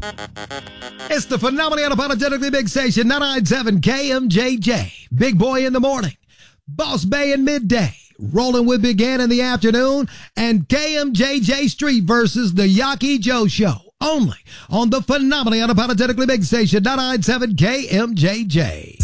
It's the phenomenally unapologetically big station, 997 KMJJ. Big Boy in the morning, Boss Bay in midday, Rolling with Big N in the afternoon, and KMJJ Street versus the Yaki Joe Show. Only on the phenomenally unapologetically big station, 997 KMJJ.